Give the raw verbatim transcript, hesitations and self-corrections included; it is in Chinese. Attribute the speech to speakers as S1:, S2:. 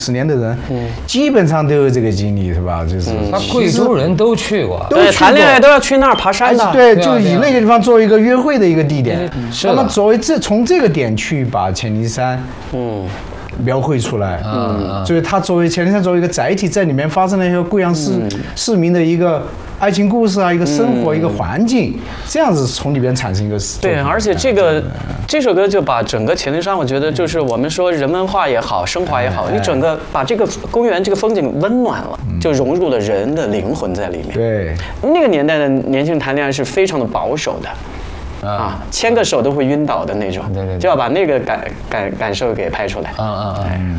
S1: 十年的人，嗯，基本上都有这个经历，是吧？就是，
S2: 那贵族人都去过，
S3: 对，谈恋爱都要去那儿爬山的，
S1: 对，就以那个地方作为一个约会的一个地点。那么作为这从这个点去把千里山，嗯。描绘出来，嗯，就是它作为千里山作为一个载体，在里面发生了一个贵阳市、嗯、市民的一个爱情故事啊，一个生活、嗯、一个环境，这样子从里边产生一个
S3: 对，而且这个这首歌就把整个千里山，我觉得就是我们说人文化也好，升华也好，哎、你整个把这个公园这个风景温暖了，嗯、就融入了人的灵魂在里面。
S1: 对，
S3: 那个年代的年轻人谈恋爱是非常的保守的。啊，牵个手都会晕倒的那种，对对对，就要把那个感感感受给拍出来。
S2: 嗯嗯嗯。